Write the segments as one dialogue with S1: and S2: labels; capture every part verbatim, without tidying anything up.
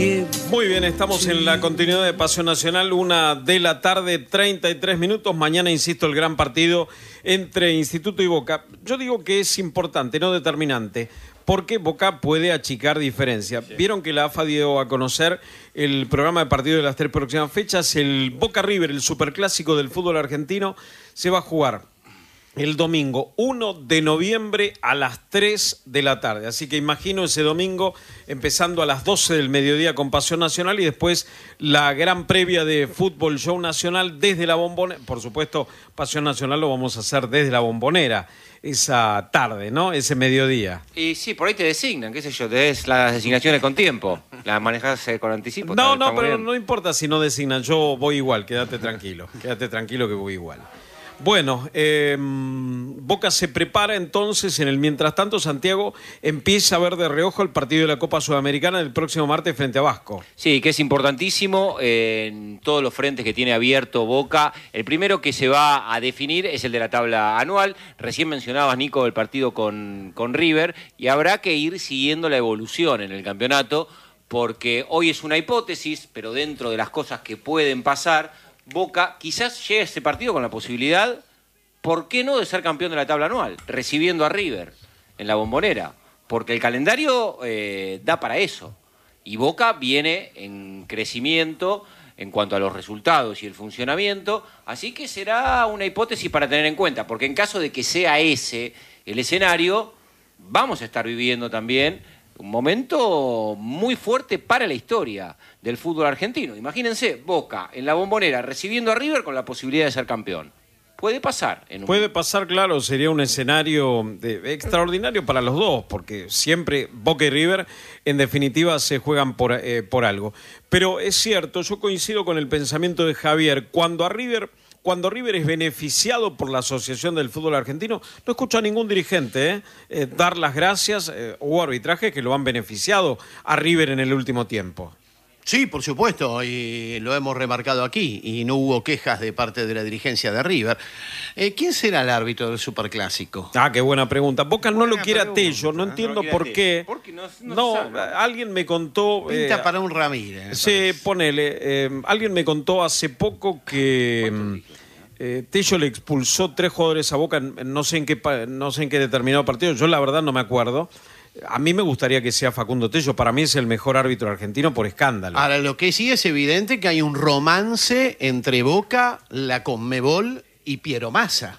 S1: Muy bien, estamos en la continuidad de Pasión Nacional, una de la tarde, treinta y tres minutos. Mañana, insisto, el gran partido entre Instituto y Boca. Yo digo que es importante, no determinante, porque Boca puede achicar diferencia. Sí. Vieron que la A F A dio a conocer el programa de partido de las tres próximas fechas. El Boca River, el superclásico del fútbol argentino, se va a jugar el domingo uno de noviembre a las tres de la tarde. Así que imagino ese domingo empezando a las doce del mediodía con Pasión Nacional y después la gran previa de Fútbol Show Nacional desde la Bombonera. Por supuesto, Pasión Nacional lo vamos a hacer desde la Bombonera esa tarde, ¿no? Ese mediodía.
S2: Y sí, por ahí te designan, qué sé yo, te des las designaciones con tiempo. ¿Las manejas eh, con anticipo?
S1: No, no, pero bien. No importa si no designan. Yo voy igual, quédate tranquilo. Quédate tranquilo que voy igual. Bueno, eh, Boca se prepara entonces, en el mientras tanto Santiago empieza a ver de reojo el partido de la Copa Sudamericana del próximo martes frente a Vasco.
S2: Sí, que es importantísimo eh, en todos los frentes que tiene abierto Boca. El primero que se va a definir es el de la tabla anual. Recién mencionabas, Nico, el partido con, con River, y habrá que ir siguiendo la evolución en el campeonato, porque hoy es una hipótesis, pero dentro de las cosas que pueden pasar, Boca quizás llegue a este partido con la posibilidad, ¿por qué no?, de ser campeón de la tabla anual, recibiendo a River en la Bombonera, porque el calendario eh, da para eso, y Boca viene en crecimiento en cuanto a los resultados y el funcionamiento, así que será una hipótesis para tener en cuenta, porque en caso de que sea ese el escenario, vamos a estar viviendo también un momento muy fuerte para la historia del fútbol argentino. Imagínense, Boca en la Bombonera recibiendo a River con la posibilidad de ser campeón. Puede pasar. En un...
S1: Puede pasar, claro, sería un escenario de, extraordinario para los dos, porque siempre Boca y River, en definitiva, se juegan por, eh, por algo. Pero es cierto, yo coincido con el pensamiento de Javier, cuando a River... Cuando River es beneficiado por la Asociación del Fútbol Argentino, no escucho a ningún dirigente eh, eh, dar las gracias eh, o arbitrajes que lo han beneficiado a River en el último tiempo.
S3: Sí, por supuesto, y lo hemos remarcado aquí, y no hubo quejas de parte de la dirigencia de River. Eh, ¿Quién será el árbitro del Superclásico?
S1: Ah, qué buena pregunta. Boca no lo quiere a Tello, no entiendo no por qué.
S2: Porque no, no,
S1: no alguien me contó...
S3: Pinta
S1: eh,
S3: para un Ramírez.
S1: Sí, ponele. Eh, alguien me contó hace poco que eh, Tello le expulsó tres jugadores a Boca, no sé en qué, no sé en qué determinado partido, yo la verdad no me acuerdo. A mí me gustaría que sea Facundo Tello, para mí es el mejor árbitro argentino por escándalo.
S3: Ahora, lo que sí es evidente que hay un romance entre Boca, la Conmebol y Piero Massa.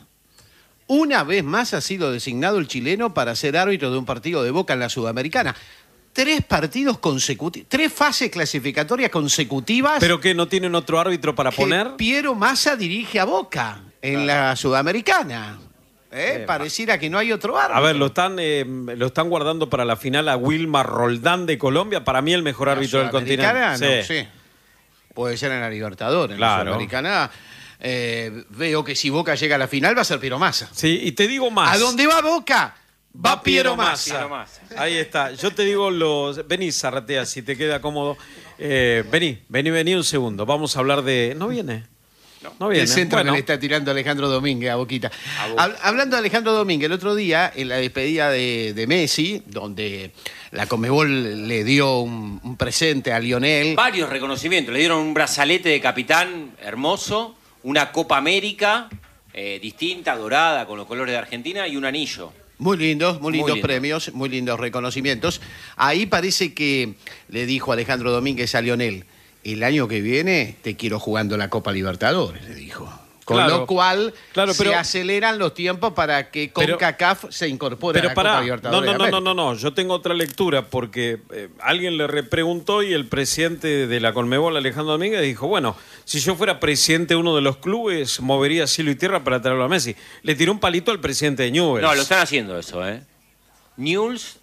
S3: Una vez más ha sido designado el chileno para ser árbitro de un partido de Boca en la Sudamericana. Tres partidos consecutivos, tres fases clasificatorias consecutivas.
S1: ¿Pero qué, no tienen otro árbitro para
S3: que
S1: poner?
S3: Piero Massa dirige a Boca en claro. la Sudamericana. ¿Eh? Eh, Pareciera que no hay otro árbitro.
S1: A ver, lo están, eh, lo están guardando para la final a Wilmar Roldán de Colombia. Para mí el mejor árbitro del continente.
S3: No, sí. sí. Puede ser en la Libertadores.
S1: Claro.
S3: En la Sudamericana eh, veo que si Boca llega a la final va a ser Piero Massa.
S1: Sí, y te digo más.
S3: ¿A dónde va Boca? Va, va Piero Massa.
S1: Massa. Ahí está. Yo te digo los... Vení, Zarratea, si te queda cómodo. Eh, vení, vení, vení un segundo. Vamos a hablar de... ¿No viene?
S3: No, no viene. El centro bueno. que le está tirando Alejandro Domínguez a Boquita. A Boca. Hablando de Alejandro Domínguez, el otro día, en la despedida de, de Messi, donde la Conmebol le dio un, un presente a Lionel.
S2: Varios reconocimientos. Le dieron un brazalete de capitán hermoso, una Copa América eh, distinta, dorada, con los colores de Argentina, y un anillo.
S3: Muy lindos, muy lindos
S2: muy lindo.
S3: premios, muy lindos reconocimientos. Ahí parece que le dijo Alejandro Domínguez a Lionel: el año que viene te quiero jugando la Copa Libertadores, le dijo. Con claro, lo cual claro, pero, se aceleran los tiempos para que CONCACAF se incorpore
S1: pero
S3: a la
S1: para,
S3: Copa Libertadores.
S1: No, no, no, no, no, yo tengo otra lectura porque eh, alguien le repreguntó y el presidente de la Conmebol, Alejandro Domínguez, dijo, bueno, si yo fuera presidente de uno de los clubes, movería cielo y tierra para traerlo a Messi. Le tiró un palito al presidente de Newell's.
S2: No, lo están haciendo eso, ¿eh? Newell's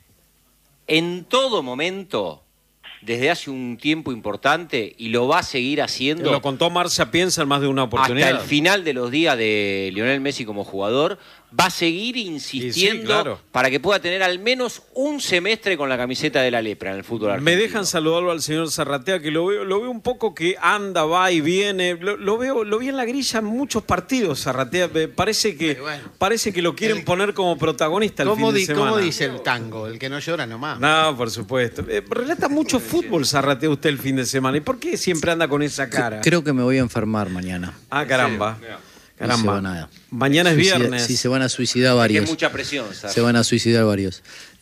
S2: en todo momento... desde hace un tiempo importante y lo va a seguir haciendo.
S1: Lo contó Marcia Piensa en más de una oportunidad.
S2: Hasta el final de los días de Lionel Messi como jugador, va a seguir insistiendo
S1: sí, claro.
S2: para que pueda tener al menos un semestre con la camiseta de la lepra en el fútbol argentino.
S1: Me dejan saludarlo al señor Zarratea, que lo veo, lo veo un poco que anda, va y viene. Lo, lo veo, lo vi en la grilla en muchos partidos, Zarratea. Me parece que,
S3: bueno.
S1: parece que lo quieren
S3: El-
S1: poner como protagonista el fin
S3: ¿Cómo,
S1: de
S3: di-
S1: semana.
S3: ¿Cómo dice el tango? El que no llora nomás.
S1: No, por supuesto. Eh, relata mucho fútbol, Zarratea, usted el fin de semana. ¿Y por qué siempre anda con esa cara?
S4: Creo que me voy a enfermar mañana.
S1: Ah, caramba.
S4: Y se
S1: Caramba.
S4: van a-
S1: Mañana es
S4: suicida-
S1: viernes.
S4: Sí, se van a suicidar
S2: Que es
S4: varios.
S2: mucha presión, ¿sabes?
S4: Se van a suicidar varios.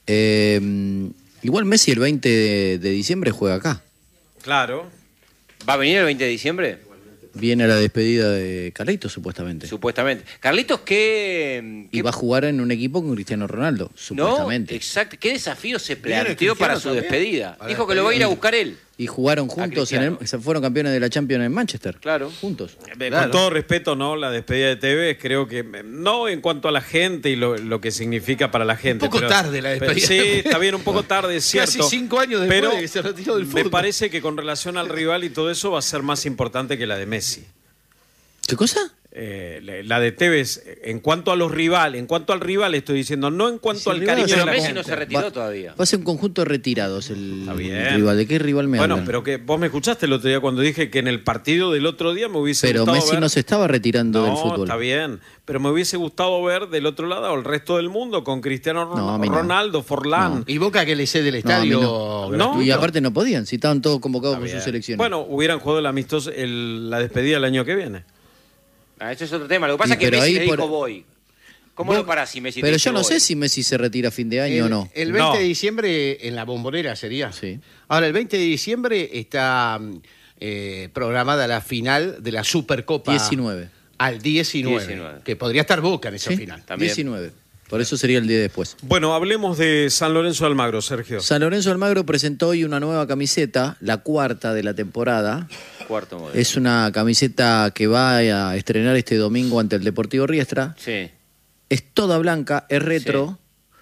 S4: Eh, igual Messi el veinte de, de diciembre juega acá.
S1: Claro.
S2: ¿Va a venir el veinte de diciembre?
S4: Viene a la despedida de Carlitos, supuestamente.
S2: Supuestamente. Carlitos, ¿qué,
S4: Y
S2: qué
S4: va a jugar en un equipo con Cristiano Ronaldo,
S2: No,
S4: supuestamente.
S2: exacto. ¿Qué desafío se
S3: Viene
S2: planteó
S3: Cristiano
S2: para su
S3: también.
S2: despedida?
S3: Para
S2: Dijo que lo va a ir a buscar él.
S4: Y jugaron juntos, en
S2: Cristiano.
S4: el, se fueron campeones de la Champions en Manchester.
S2: Claro.
S4: Juntos.
S1: Eh,
S3: Claro.
S1: Con todo respeto, ¿no? La despedida de T V, creo que, eh, no en cuanto a la gente y lo, lo que significa para la gente.
S3: Un poco
S1: pero-
S3: tarde la
S1: pero-
S3: despedida.
S1: Sí, está bien, un poco tarde, es cierto.
S3: Casi cinco años después
S1: pero
S3: de que se retiró del
S1: me
S3: fútbol.
S1: parece que con relación al rival y todo eso va a ser más importante que la de Messi.
S4: ¿Qué cosa?
S1: Eh, la- la de Tevez, eh, en cuanto a los rivales, en cuanto al rival estoy diciendo, no en cuanto
S4: Si el
S1: al
S4: rival
S1: cariño
S4: va a
S1: de
S2: Pero
S1: la
S2: Messi
S1: gente.
S2: no se retiró
S4: Va-
S2: todavía.
S4: Va a ser un conjunto de retirados el,
S1: Está bien.
S4: el rival. ¿De qué rival me
S1: Bueno,
S4: hablan?
S1: pero que vos me escuchaste el otro día cuando dije que en el partido del otro día me hubiese
S4: Pero
S1: gustado
S4: Messi
S1: ver...
S4: no se estaba retirando
S1: No,
S4: del fútbol.
S1: está bien, pero me hubiese gustado ver del otro lado el resto del mundo con Cristiano Ron-
S4: No, a mí no.
S1: Ronaldo, Forlán.
S3: Y Boca que le cede el
S4: No, a
S3: estadio.
S4: mí no.
S3: gratuito.
S4: Y aparte no podían, si estaban todos convocados
S1: Está
S4: con
S1: bien.
S4: sus selecciones.
S1: Bueno, hubieran jugado el amistoso, el- la despedida el año que viene.
S2: Ah, eso es otro tema. Lo que pasa
S4: Y
S2: es que
S4: pero
S2: Messi
S4: ahí
S2: le dijo
S4: por-
S2: voy. ¿Cómo
S3: Vos-
S2: lo parás si Messi te
S4: pero
S2: dice
S4: yo no
S2: voy?
S4: sé si Messi se retira a fin de año
S3: El,
S4: o no.
S3: el veinte
S1: No.
S3: de diciembre en la Bombonera sería.
S4: Sí.
S3: Ahora, el veinte de diciembre está mm, eh, programada la final de la Supercopa.
S4: diecinueve.
S3: Al diecinueve,
S2: diecinueve.
S3: Que podría estar Boca en esa
S4: ¿Sí?
S3: final.
S2: También.
S4: diecinueve. Por eso sería el día después.
S1: Bueno, hablemos de San Lorenzo de Almagro, Sergio.
S4: San Lorenzo Almagro presentó hoy una nueva camiseta, la cuarta de la temporada.
S2: Cuarto modelo.
S4: Es una camiseta que va a estrenar este domingo ante el Deportivo Riestra.
S2: Sí.
S4: Es toda blanca, es retro,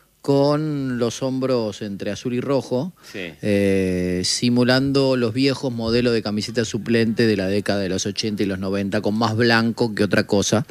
S4: con los hombros entre azul y rojo,
S2: Sí.
S4: eh, simulando los viejos modelos de camiseta suplente de la década de los ochenta y los noventa, con más blanco que otra cosa,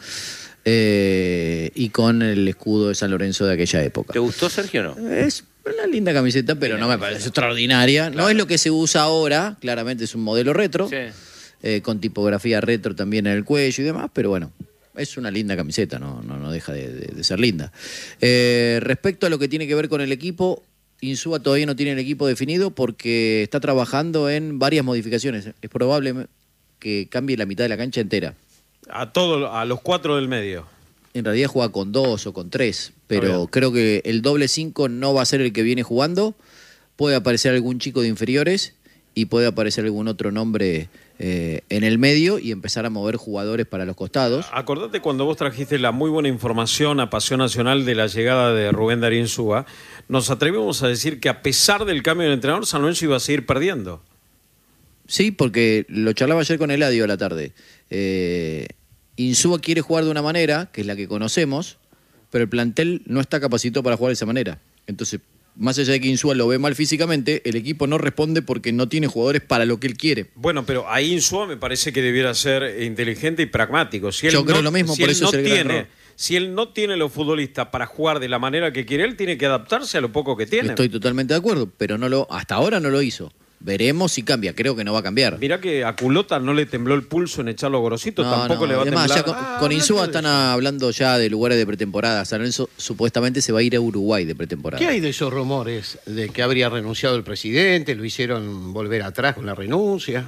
S4: eh, y con el escudo de San Lorenzo de aquella época.
S2: ¿Te gustó, Sergio, o no?
S4: Es una linda camiseta, pero no me parece extraordinaria. No es lo que se usa ahora, claramente es un modelo retro,
S2: Sí.
S4: eh, con tipografía retro también en el cuello y demás, pero bueno, es una linda camiseta, no, no, no deja de, de- de ser linda. Eh, respecto a lo que tiene que ver con el equipo, Insúa todavía no tiene el equipo definido porque está trabajando en varias modificaciones. Es probable que cambie la mitad de la cancha entera.
S1: A todo, a los cuatro del medio.
S4: En realidad juega con dos o con tres,
S1: Está
S4: pero
S1: bien.
S4: creo que el doble cinco no va a ser el que viene jugando. Puede aparecer algún chico de inferiores y puede aparecer algún otro nombre eh, en el medio y empezar a mover jugadores para los costados.
S1: Acordate cuando vos trajiste la muy buena información a Pasión Nacional de la llegada de Rubén Darín Súa, nos atrevimos a decir que a pesar del cambio de entrenador, San Lorenzo iba a seguir perdiendo.
S4: Sí, porque lo charlaba ayer con Eladio a la tarde. Eh, Insúa quiere jugar de una manera, que es la que conocemos, pero el plantel no está capacitado para jugar de esa manera. Entonces, más allá de que Insúa lo ve mal físicamente, el equipo no responde porque no tiene jugadores para lo que él quiere.
S1: Bueno, pero ahí Insúa me parece que debiera ser inteligente y pragmático. Si él
S4: Yo creo
S1: no,
S4: lo mismo,
S1: si
S4: por
S1: él
S4: eso
S1: no
S4: es el gran
S1: tiene,
S4: error.
S1: si él no tiene los futbolistas para jugar de la manera que quiere, él tiene que adaptarse a lo poco que tiene.
S4: Estoy totalmente de acuerdo, pero no lo, hasta ahora no lo hizo. Veremos si cambia, creo que no va a cambiar.
S1: Mirá que a Culota no le tembló el pulso en echarlo a Gorosito,
S4: No,
S1: tampoco
S4: no,
S1: le va a
S4: además,
S1: temblar.
S4: ya con,
S3: Ah,
S4: con Insúa
S3: hablando de
S4: están
S3: eso.
S4: hablando ya de lugares de pretemporada. San Lorenzo supuestamente se va a ir a Uruguay de pretemporada.
S3: ¿Qué hay de esos rumores de que habría renunciado el presidente? ¿Lo hicieron volver atrás con la renuncia?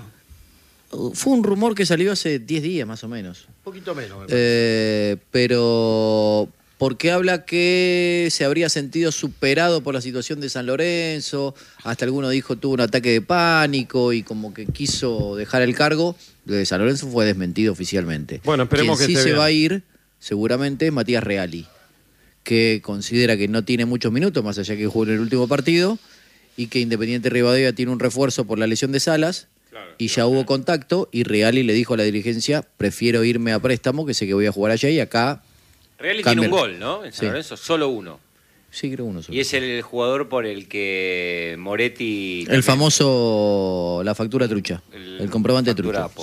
S4: Fue un rumor que salió hace diez días más o menos.
S3: Un poquito menos. me parece.
S4: Eh, pero porque habla que se habría sentido superado por la situación de San Lorenzo, hasta alguno dijo tuvo un ataque de pánico y como que quiso dejar el cargo. Lo de San Lorenzo fue desmentido oficialmente.
S1: Bueno, esperemos
S4: Quien
S1: que
S4: sí
S1: esté
S4: se
S1: bien.
S4: va a ir seguramente es Matías Reali, que considera que no tiene muchos minutos, más allá que jugó en el último partido, y que Independiente Rivadavia tiene un refuerzo por la lesión de Salas, y ya hubo contacto, y Reali le dijo a la dirigencia, prefiero irme a préstamo, que sé que voy a jugar allá, y acá,
S2: Reali
S4: Cambia
S2: tiene un
S4: el-
S2: gol, ¿no? En San
S4: Sí.
S2: Lorenzo, solo uno.
S4: sí creo uno solo.
S2: Y es el jugador por el que Moretti...
S4: El
S2: también-
S4: famoso, la factura trucha,
S2: El-
S4: el, comprobante
S2: factura
S4: trucha, sí.
S2: apócrifa.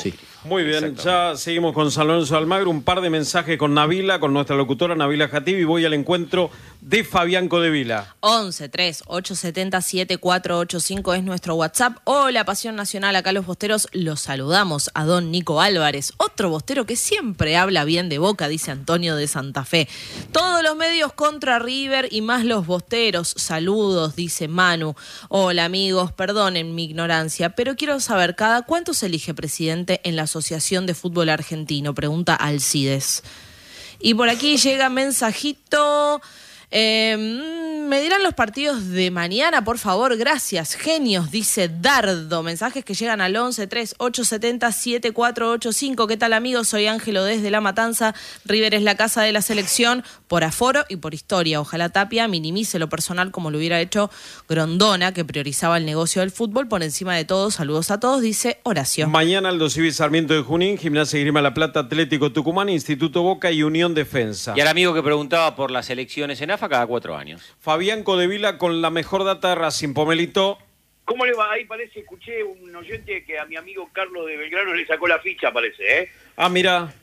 S1: Muy bien, ya seguimos con San Lorenzo de Almagro, un par de mensajes con Nabila, con nuestra locutora Nabila Jatib, y voy al encuentro de Fabián Codevila.
S5: once tres ocho siete cero siete cuatro ocho cinco es nuestro WhatsApp. Hola, Pasión Nacional, acá los bosteros los saludamos a don Nico Álvarez, otro bostero que siempre habla bien de Boca, dice Antonio de Santa Fe. Todos los medios contra River y más los bosteros, saludos, dice Manu. Hola amigos, perdonen mi ignorancia, pero quiero saber, ¿cada cuánto se elige presidente en la Asociación de Fútbol Argentino? Pregunta Alcides. Y por aquí llega mensajito... Eh, me dirán los partidos de mañana, por favor, gracias, genios, dice Dardo. Mensajes que llegan al once tres ocho siete cero siete cuatro ocho cinco. ¿Qué tal, amigos? Soy Ángelo desde La Matanza. River es la casa de la selección por aforo y por historia. Ojalá Tapia minimice lo personal como lo hubiera hecho Grondona, que priorizaba el negocio del fútbol por encima de todo. Saludos a todos, dice Horacio.
S1: Mañana Aldo Civi Sarmiento de Junín, Gimnasia y Esgrima La Plata, Atlético Tucumán, Instituto Boca y Unión Defensa.
S2: Y al amigo que preguntaba por las elecciones en AFA cada cuatro años.
S1: Fabián Codevila con la mejor data de Racing. Pomelito.
S6: ¿Cómo le va? Ahí parece, escuché un oyente que a mi amigo Carlos de Belgrano le sacó la ficha, parece, ¿eh?
S1: Ah, mira.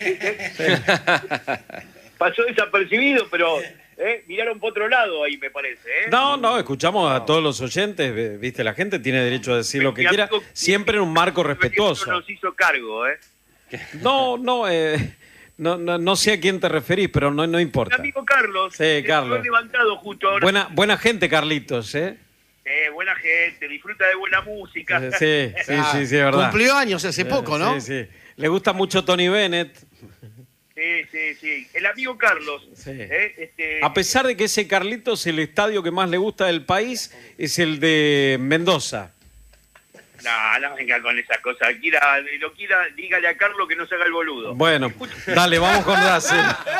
S6: Pasó desapercibido, pero ¿eh? miraron por otro lado ahí, me parece, ¿eh?
S1: No, no, escuchamos a todos los oyentes, viste, la gente tiene derecho a decir lo que
S6: Mi
S1: quiera,
S6: amigo-
S1: siempre en un marco respetuoso.
S6: Nos hizo cargo, ¿eh?
S1: No, no, eh, no, no, no sé a quién te referís, pero no, no
S6: Mi
S1: importa.
S6: amigo Carlos.
S1: Sí,
S6: se
S1: Carlos.
S6: fue levantado justo ahora.
S1: Buena, buena gente, Carlitos, ¿eh?
S6: Eh, buena gente, disfruta de buena música.
S1: Sí, sí, sí, sí, es verdad.
S3: Cumplió años hace poco, ¿no?
S1: Sí, sí. Le gusta mucho Tony Bennett.
S6: Sí, sí, sí. El amigo Carlos.
S1: Sí.
S6: ¿eh? Este,
S1: A pesar de que ese Carlitos, el estadio que más le gusta del país es el de Mendoza.
S6: No, no venga con esas cosas. Quiera, lo quiera, dígale a Carlos que no se haga el boludo.
S1: Bueno, dale, vamos con Racing.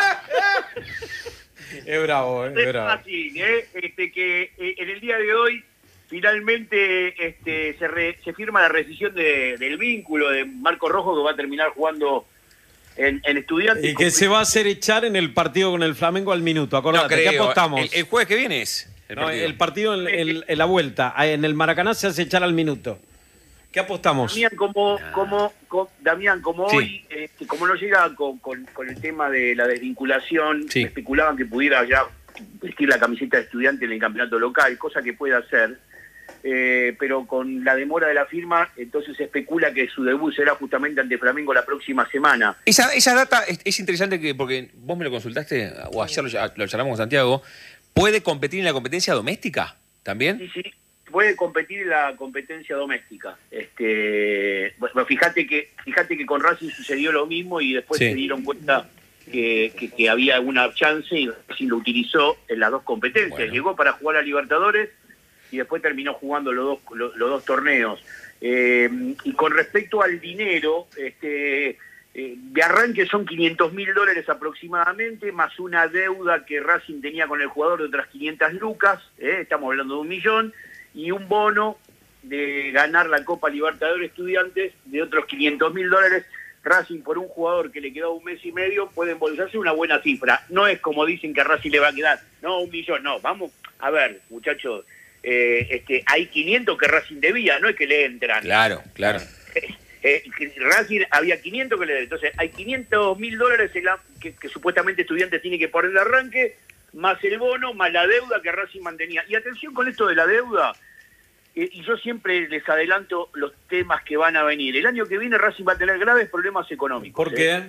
S1: Es bravo, eh, es
S6: Es
S1: bravo.
S6: fácil, ¿eh? Este, que eh, en el día de hoy finalmente este, se, re- se firma la rescisión de- del vínculo de Marco Rojo, que va a terminar jugando en, en Estudiantes.
S1: Y que se va a hacer echar en el partido con el Flamengo al minuto.
S7: No
S1: Acordate, ¿qué
S7: creo.
S1: apostamos?
S7: El, el jueves que viene es el
S1: No,
S7: partido.
S1: el partido en, en- en la vuelta. En el Maracaná se hace echar al minuto. ¿Qué apostamos?
S6: Damián, como, como, co- Damián, como
S7: Sí.
S6: hoy, este, como no llega con, con- con el tema de la desvinculación,
S7: Sí.
S6: especulaban que pudiera ya vestir la camiseta de Estudiante en el campeonato local, cosa que puede hacer, eh, pero con la demora de la firma, entonces se especula que su debut será justamente ante Flamengo la próxima semana.
S7: Esa, esa data es, es interesante que, porque vos me lo consultaste, o ayer lo, lo charlamos con Santiago, ¿puede competir en la competencia doméstica también?
S6: Sí, sí, puede competir en la competencia doméstica. Este, bueno, fíjate que, fíjate que con Racing sucedió lo mismo y después
S7: Sí.
S6: se dieron cuenta que, que, que había alguna chance y Racing lo utilizó en las dos competencias.
S7: Bueno.
S6: Llegó para jugar a Libertadores y después terminó jugando los dos, los, los dos torneos. Eh, y con respecto al dinero, este, eh, de arranque son quinientos mil dólares aproximadamente, más una deuda que Racing tenía con el jugador de otras quinientas lucas, eh, estamos hablando de un millón, y un bono de ganar la Copa Libertadores Estudiantes de otros quinientos mil dólares. Racing, por un jugador que le quedó un mes y medio, puede embolsarse una buena cifra. No es como dicen que a Racing le va a quedar, no, un millón, no. Vamos, a ver, muchachos, eh, este, hay quinientos que Racing debía, no es que le entran.
S7: Claro, claro.
S6: Eh, Racing había quinientos que le deben. Entonces, hay quinientos mil dólares en la- que, que supuestamente Estudiantes tiene que poner de arranque, más el bono, más la deuda que Racing mantenía. Y atención con esto de la deuda, eh, y yo siempre les adelanto los temas que van a venir. El año que viene Racing va a tener graves problemas económicos.
S1: ¿Por
S6: ¿eh?
S1: qué?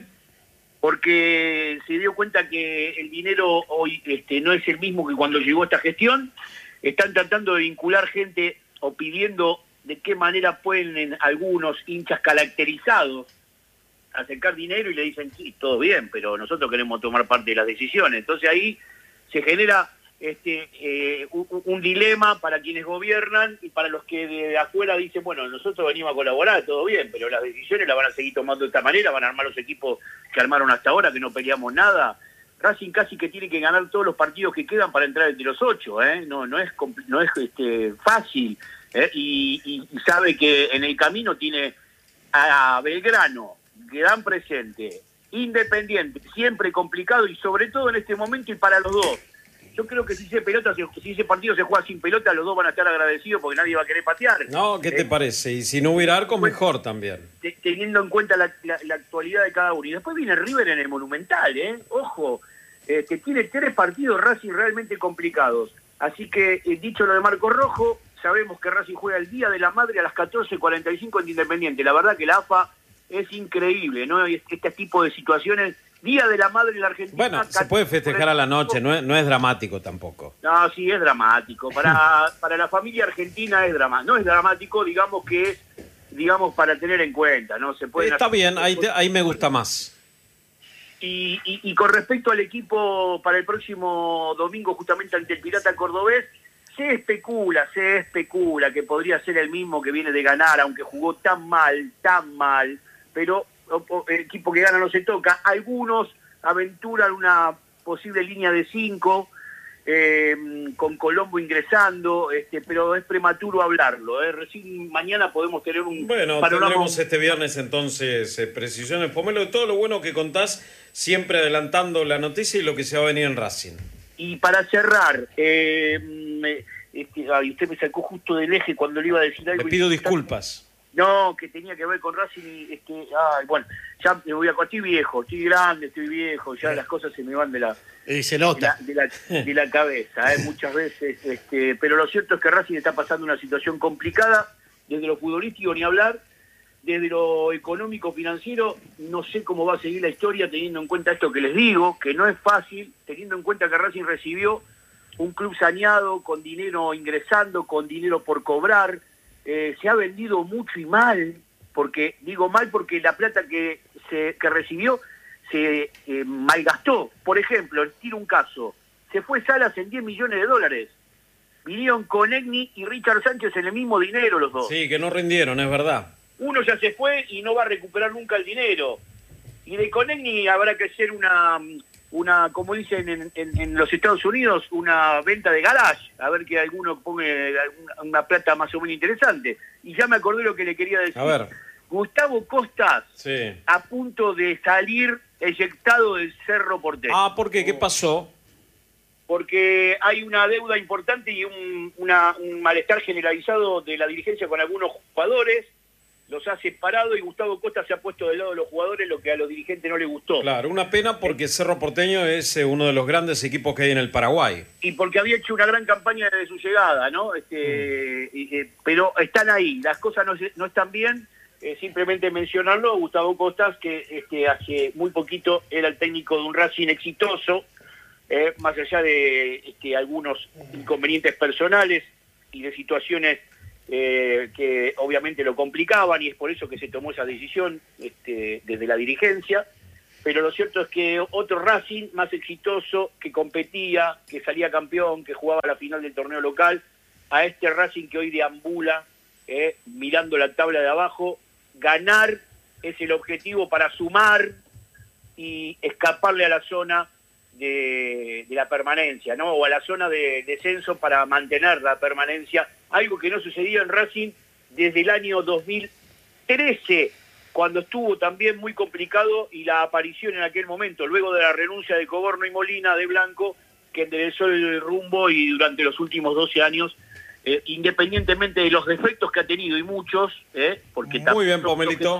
S6: Porque se dio cuenta que el dinero hoy este, no es el mismo que cuando llegó esta gestión. Están tratando de vincular gente o pidiendo de qué manera pueden en algunos hinchas caracterizados acercar dinero y le dicen, sí, todo bien, pero nosotros queremos tomar parte de las decisiones. Entonces ahí se genera este eh, un, un dilema para quienes gobiernan y para los que de afuera dicen, bueno, nosotros venimos a colaborar, todo bien, pero las decisiones las van a seguir tomando de esta manera, van a armar los equipos que armaron hasta ahora, que no peleamos nada. Racing casi que tiene que ganar todos los partidos que quedan para entrar entre los ocho, ¿eh? No, no es, compl- no es este, fácil, ¿eh? y, y, y sabe que en el camino tiene a Belgrano, gran presente, Independiente, siempre complicado y sobre todo en este momento y para los dos. yo creo que si ese, pelota, si ese partido se juega sin pelota, los dos van a estar agradecidos porque nadie va a querer patear.
S1: No, ¿qué te
S6: eh,
S1: parece? Y si no hubiera arco, mejor también.
S6: Te, teniendo en cuenta la, la, la actualidad de cada uno. Y después viene River en el Monumental, ¿eh? Ojo, eh, que tiene tres partidos Racing realmente complicados. Así que, eh, dicho lo de Marco Rojo, sabemos que Racing juega el Día de la Madre a las catorce cuarenta y cinco en Independiente. La verdad que la A F A es increíble, ¿no? Este tipo de situaciones... Día de la Madre en la Argentina.
S1: Bueno, se puede festejar a la noche, no es, no es dramático tampoco.
S6: No, sí, es dramático. Para, para la familia argentina es dramático. No es dramático, digamos que es, digamos, para tener en cuenta, ¿no? Se puede.
S1: Está bien, ahí, te, ahí me gusta más.
S6: Y, y, y con respecto al equipo para el próximo domingo, justamente ante el Pirata Cordobés, se especula, se especula que podría ser el mismo que viene de ganar, aunque jugó tan mal, tan mal, pero... el equipo que gana no se toca. Algunos aventuran una posible línea de cinco eh, con Colombo ingresando, este, pero es prematuro hablarlo. ¿eh? Recién mañana podemos tener un
S1: Bueno,
S6: panorama...
S1: tendremos este viernes entonces eh, precisiones. Pomelo, de todo lo bueno que contás, siempre adelantando la noticia y lo que se va a venir en Racing.
S6: Y para cerrar, eh, este, ay, usted me sacó justo del eje cuando le iba a decir algo.
S1: Le pido disculpas.
S6: No, que tenía que ver con Racing y este, ay, bueno, ya me voy a estoy viejo, estoy grande, estoy viejo, ya las cosas se me van de la,
S3: Y se nota.
S6: de la, de la, de la cabeza, ¿eh? Muchas veces, este, pero lo cierto es que Racing está pasando una situación complicada, desde lo futbolístico ni hablar, desde lo económico financiero, no sé cómo va a seguir la historia teniendo en cuenta esto que les digo, que no es fácil, teniendo en cuenta que Racing recibió un club saneado, con dinero ingresando, con dinero por cobrar. Eh, se ha vendido mucho y mal, porque digo mal porque la plata que se que recibió se eh, malgastó. Por ejemplo, tiro un caso, se fue Salas en diez millones de dólares, vinieron Conegni y Richard Sánchez en el mismo dinero los dos.
S1: Sí, que no rindieron, es verdad.
S6: Uno ya se fue y no va a recuperar nunca el dinero. Y de Conegni habrá que hacer una... una, como dicen en, en, en los Estados Unidos, una venta de garage, a ver que alguno ponga alguna, una plata más o menos interesante. Y ya me acordé lo que le quería decir.
S1: A ver.
S6: Gustavo Costas,
S1: Sí.
S6: a punto de salir eyectado del Cerro Porteño.
S1: Ah, ¿por qué? ¿Qué pasó?
S6: Porque hay una deuda importante y un, una, un malestar generalizado de la dirigencia con algunos jugadores, los ha separado y Gustavo Costa se ha puesto del lado de los jugadores, lo que a los dirigentes no les gustó.
S1: Claro, una pena porque Cerro Porteño es eh, uno de los grandes equipos que hay en el Paraguay.
S6: Y porque había hecho una gran campaña desde su llegada, ¿no? Este, mm. y, eh, pero están ahí, las cosas no, no están bien, eh, simplemente mencionarlo, Gustavo Costas, que este, hace muy poquito era el técnico de un Racing exitoso, eh, más allá de este, algunos inconvenientes personales y de situaciones Eh, que obviamente lo complicaban y es por eso que se tomó esa decisión este, desde la dirigencia, pero lo cierto es que otro Racing más exitoso, que competía, que salía campeón, que jugaba la final del torneo local, a este Racing que hoy deambula eh, mirando la tabla de abajo, ganar es el objetivo para sumar y escaparle a la zona de, de la permanencia, ¿no? O a la zona de descenso para mantener la permanencia, algo que no sucedía en Racing desde el año dos mil trece, cuando estuvo también muy complicado y la aparición en aquel momento, luego de la renuncia de Coborno y Molina de Blanco, que enderezó el rumbo y durante los últimos doce años, eh, independientemente de los defectos que ha tenido y muchos, eh, porque
S1: muy bien, Pomelito.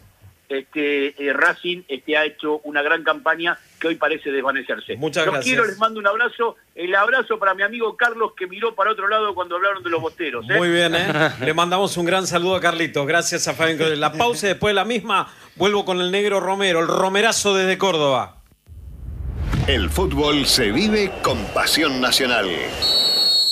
S6: Este, eh, Racing este, ha hecho una gran campaña que hoy parece desvanecerse.
S1: Muchas
S6: Los
S1: gracias.
S6: quiero, les mando un abrazo. El abrazo para mi amigo Carlos, que miró para otro lado cuando hablaron de los bosteros. ¿eh?
S1: Muy bien, ¿eh? Le mandamos un gran saludo a Carlitos. Gracias a Fabián. La pausa y después de la misma vuelvo con el negro Romero, el romerazo desde Córdoba.
S8: El fútbol se vive con pasión nacional.